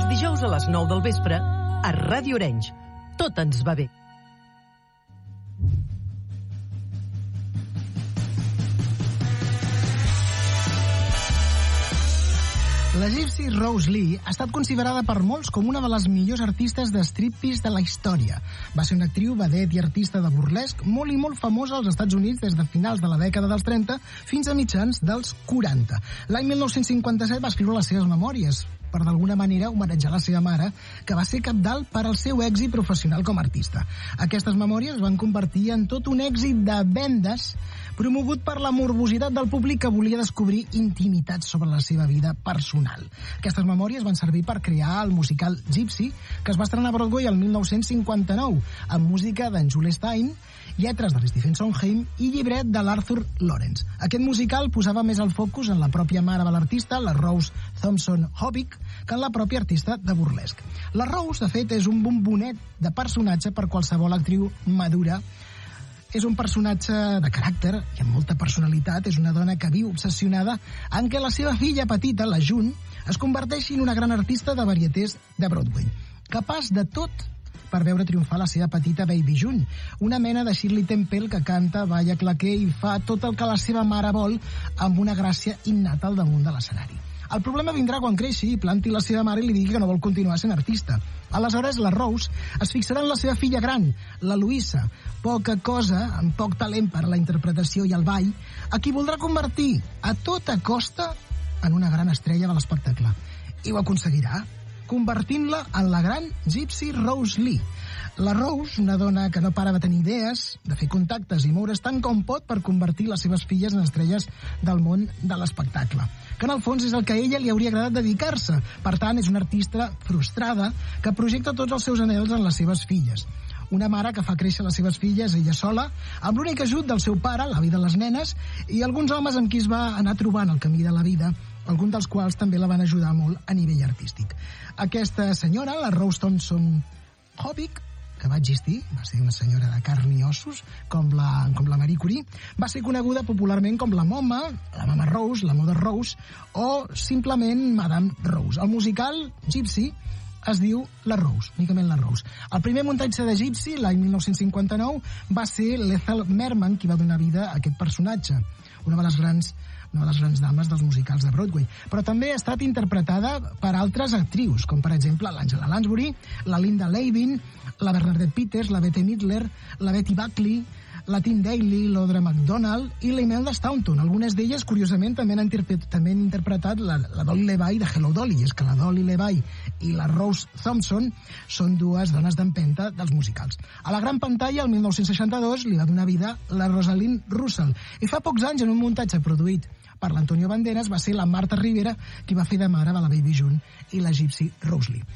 Els dijous a les 9 del vespre, a Ràdio Orenys. Tot ens va bé. La Gypsy Rose Lee ha estat considerada per molts com una de les millors artistes de striptease de la història. Va ser una actriu, vedet i artista de burlesc molt i molt famosa als Estats Units des de finals de la dècada dels 30 fins a mitjans dels 40. L'any 1957 va escriure les seves memòries per d'alguna manera homenatjar la seva mare, que va ser cabdal per al seu èxit professional com a artista. Aquestes memòries es van convertir en tot un èxit de vendes promogut per la morbositat del públic que volia descobrir intimitats sobre la seva vida personal. Aquestes memòries van servir per crear el musical Gypsy, que es va estrenar a Broadway el 1959, amb música d'en Jules Styne, lletres de Stephen Sondheim i llibret de l'Arthur Lawrence. Aquest musical posava més el focus en la pròpia mare de l'artista, la Rose Thompson Hobbick, que en la pròpia artista de burlesc. La Rose, de fet, és un bombonet de personatge per qualsevol actriu madura. És un personatge de caràcter i amb molta personalitat. És una dona que viu obsessionada en què la seva filla petita, la June, es converteixi en una gran artista de varietés de Broadway, capaç de tot per veure triomfar la seva petita Baby June, una mena de Shirley Temple que canta, balla claqué i fa tot el que la seva mare vol amb una gràcia innata al damunt de l'escenari. El problema vindrà quan creixi i planti la seva mare i li digui que no vol continuar sent artista. Aleshores, la Rose es fixarà en la seva filla gran, la Louisa, poca cosa, amb poc talent per a la interpretació i el ball, a qui voldrà convertir a tota costa en una gran estrella de l'espectacle. I ho aconseguirà, convertint-la en la gran Gypsy Rose Lee. La Rose, una dona que no para de tenir idees, de fer contactes i moure's tant com pot per convertir les seves filles en estrelles del món de l'espectacle, que en el fons és el que a ella li hauria agradat dedicar-se. Per tant, és una artista frustrada que projecta tots els seus anhels en les seves filles. Una mare que fa créixer les seves filles ella sola, amb l'únic ajut del seu pare, l'avi de les nenes, i alguns homes amb qui es va anar trobant el camí de la vida, alguns dels quals també la van ajudar molt a nivell artístic. Aquesta senyora, la Rose Thompson Hobbick, que va existir, va ser una senyora de carn i ossos, com la Marie Curie, va ser coneguda popularment com la Mama Rose, la Mother Rose, o simplement Madame Rose. El musical Gypsy es diu La Rose, únicament La Rose. El primer muntatge de Gypsy, l'any 1959, va ser l'Ethel Merman qui va donar vida a aquest personatge, una de les grans dames dels musicals de Broadway, però també ha estat interpretada per altres actrius, com per exemple l'Angela Lansbury, la Linda Lavin, la Bernadette Peters, la Bette Midler, la Betty Buckley, la Tim Daly, l'Audra McDonald i la Imelda Staunton. Algunes d'elles, curiosament, també han interpretat la Dolly Levi de Hello Dolly. És que la Dolly Levi i la Rose Thompson són dues dones d'empenta dels musicals. A la gran pantalla, el 1962, li va donar vida la Rosalind Russell. I fa pocs anys, en un muntatge produït per l'Antonio Banderas, va ser la Marta Rivera qui va fer de mare de la Baby June i la Gypsy Rose Lee.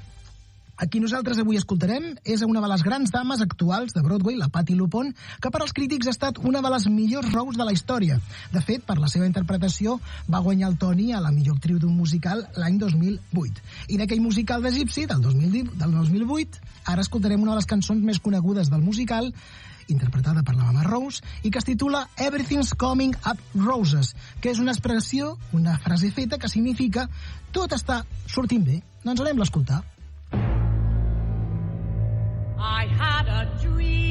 A qui nosaltres avui escoltarem és una de les grans dames actuals de Broadway, la Patti LuPone, que per als crítics ha estat una de les millors Rose de la història. De fet, per la seva interpretació, va guanyar el Tony a la millor actriu d'un musical l'any 2008. I d'aquell musical de Gypsy, del 2008, ara escoltarem una de les cançons més conegudes del musical, interpretada per la Mama Rose, i que es titula Everything's Coming Up Roses, que és una expressió, una frase feta que significa tot està sortint bé. Doncs anem a escoltar. I had a dream.